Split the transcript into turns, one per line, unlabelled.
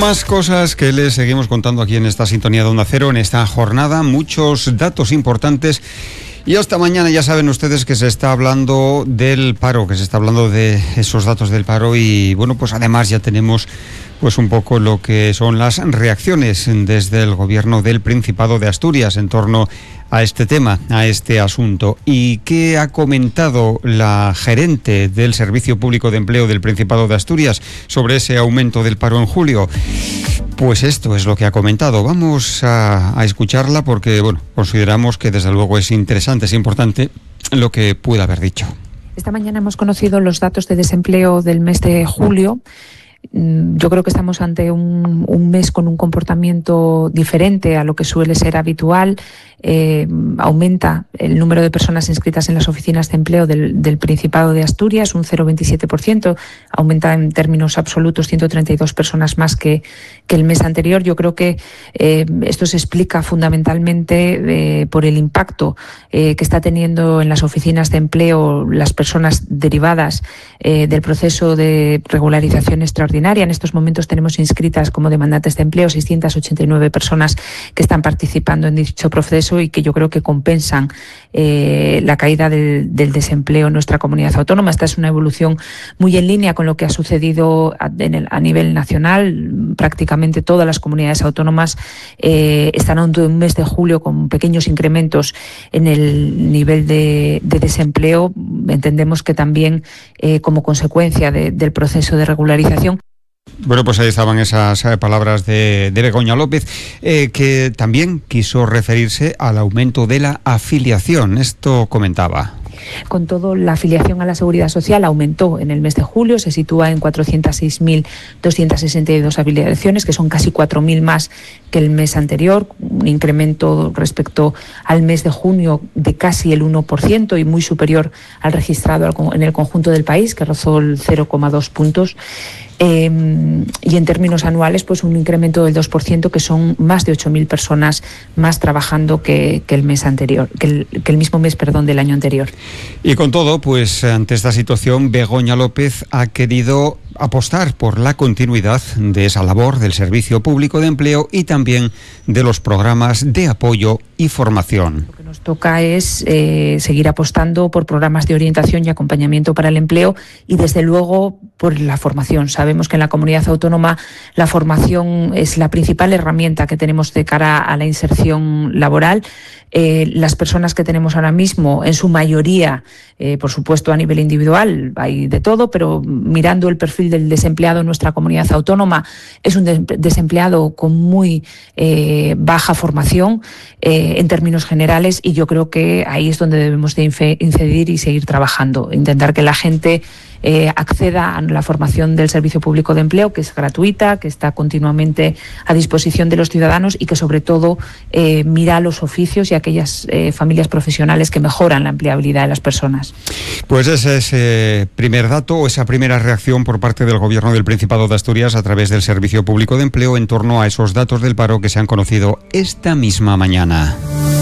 Más cosas que les seguimos contando aquí en esta sintonía de Onda Cero, en esta jornada, muchos datos importantes. Y hasta mañana ya saben ustedes que se está hablando del paro, que se está hablando de esos datos del paro y bueno, pues además ya tenemos pues un poco lo que son las reacciones desde el gobierno del Principado de Asturias en torno a este tema, a este asunto. ¿Y qué ha comentado la gerente del Servicio Público de Empleo del Principado de Asturias sobre ese aumento del paro en julio? Pues esto es lo que ha comentado. Vamos a escucharla porque, bueno, consideramos que desde luego es interesante, es importante lo que pueda haber dicho.
Esta mañana hemos conocido los datos de desempleo del mes de julio. Yo creo que estamos ante un mes con un comportamiento diferente a lo que suele ser habitual. Aumenta el número de personas inscritas en las oficinas de empleo del Principado de Asturias, un 0,27%. Aumenta en términos absolutos 132 personas más que el mes anterior. Yo creo que esto se explica fundamentalmente por el impacto que está teniendo en las oficinas de empleo las personas derivadas del proceso de regularización extraordinaria. En estos momentos tenemos inscritas como demandantes de empleo 689 personas que están participando en dicho proceso y que yo creo que compensan la caída del desempleo en nuestra comunidad autónoma. Esta es una evolución muy en línea con lo que ha sucedido a nivel nacional. Prácticamente todas las comunidades autónomas están ante un mes de julio con pequeños incrementos en el nivel de desempleo. Entendemos que también como consecuencia del proceso de regularización.
Bueno, pues ahí estaban esas palabras de Begoña López, que también quiso referirse al aumento de la afiliación. Esto comentaba.
Con todo, la afiliación a la Seguridad Social aumentó en el mes de julio, se sitúa en 406.262 afiliaciones, que son casi 4.000 más que el mes anterior, un incremento respecto al mes de junio de casi el 1% y muy superior al registrado en el conjunto del país, que rozó el 0,2 puntos. Y en términos anuales, pues un incremento del 2%, que son más de 8.000 personas más trabajando que el mes anterior, que el mismo mes, del año anterior.
Y con todo, pues ante esta situación, Begoña López ha querido apostar por la continuidad de esa labor del Servicio Público de Empleo y también de los programas de apoyo y formación.
Lo que nos toca es seguir apostando por programas de orientación y acompañamiento para el empleo y, desde luego, por la formación. Sabemos que en la comunidad autónoma la formación es la principal herramienta que tenemos de cara a la inserción laboral. Las personas que tenemos ahora mismo, en su mayoría, por supuesto a nivel individual, hay de todo, pero mirando el perfil del desempleado en nuestra comunidad autónoma, es un desempleado con muy baja formación en términos generales, y yo creo que ahí es donde debemos de incidir y seguir trabajando, intentar que la gente acceda a la formación del Servicio Público de Empleo, que es gratuita, que está continuamente a disposición de los ciudadanos y que sobre todo mira los oficios y aquellas familias profesionales que mejoran la empleabilidad de las personas.
Pues ese es primer dato, o esa primera reacción por parte del Gobierno del Principado de Asturias a través del Servicio Público de Empleo en torno a esos datos del paro que se han conocido esta misma mañana.